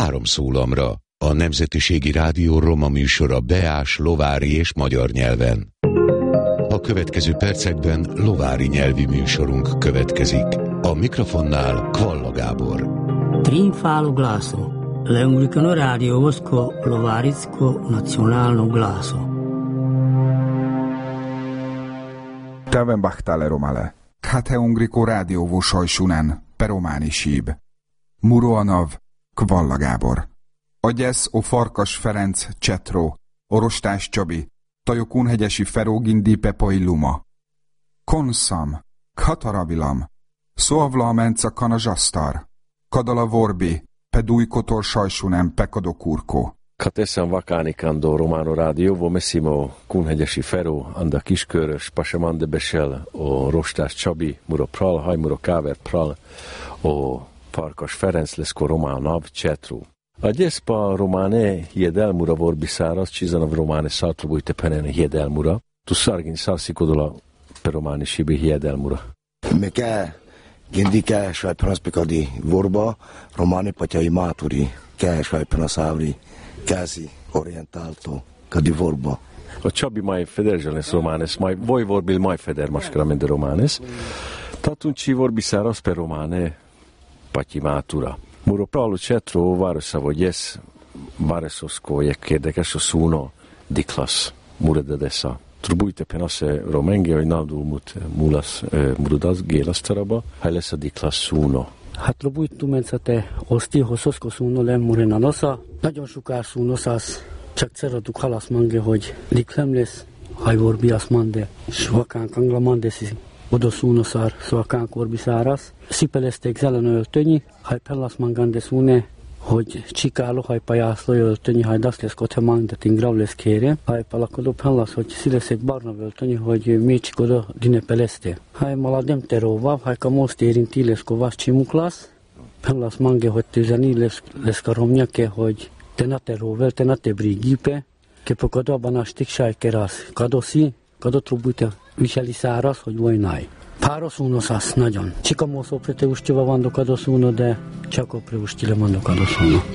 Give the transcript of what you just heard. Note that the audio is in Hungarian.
3 szólamra. A Nemzetiségi Rádió roma műsora beás, lovári és magyar nyelven. A következő percekben lovári nyelvi műsorunk következik. A mikrofonnál Kvalla Gábor. Trinfalo glaso. L'Anglicano radiovosko lovaricko nacionalno glaso. Täven bahtale romale. Khathe Ungriko rádióvósajsunen, perománi síb. Muroanav, Kvalla Gábor. Agyesz o Farkas Ferenc Csetro, Orostás Csabi, Tajokunhegyesi Ferógindi Pepai Luma. Konszam, Khataravilam, Szóavla Menca Kanazsasztar, Kadala Vorbi, Pedúj Kotor Sajsunen Pekadokurko. Kateszem vakánikandó Romano rádióvó Messimo Kunhegyesi Feró, Anda Kiskörös, Pasamande Besel, o Rostás Csabi, Muro Pral, Hajmuro Kávert Pral, o Farkas Ferenc Leszko Románav Csetru. A gyeszpa románe hiedelmura vorbiszáraz, csizanav románe szartrubújte penene hiedelmura, tu szargin szarszikodola perománi sibi hiedelmura. Mikä gendike sajpanas pikadi vorba, románi patyai máturi, ke sajpanas ávri, kázi orientáltó, kadi vorba. A Csabi mai federzsanes románes, mai voi vorbil mai feder maskeramende románes, tatunci vorbiszáraz per románe patyi mátura. Muro Pralu Csetro, Városava Gyesz, Várososzko, érdekes a szúno, Diklas, Murededesza. Trubujte penase romenge, hogy nádulmut mulas, murudas, gélasztaraba, hely lesz a Diklas szúno. Hát trubujtu mencete oszti, hosszoszko szúno le murenanosa. Nagyon sokár szúnoszász, csak ceraduk halasz mange, hogy Diklem lesz, hajvor biasz mande, s vakán kangla mandeszi. Oda szúnoszár, szakán korbiszárasz. Szipelezték zelen öltönyi, haj pellasz mangande szúne, hogy csikáló, haj pajászló öltönyi, haj dasz lesz kothe mandatin grav lesz kére. Haj palakodó pellasz, hogy szileszek barna öltönyi, hogy mécsikoda dine pelezte. Haj maladem teróva, haj kamoszti érinti lesz kovász csimuklasz. Pellasz mange, hogy tűzeni lesz karomnyake, hogy te na teróvel, te na te brigipe. Kepokoda banastik sáj kerász kadoszi, kadotrubujte viseli száraz, hogy vojnáj. Páros unoszász nagyon. Csikamószó prete ustjava vandok adoszúno, de csak a preustile mandok adoszúno.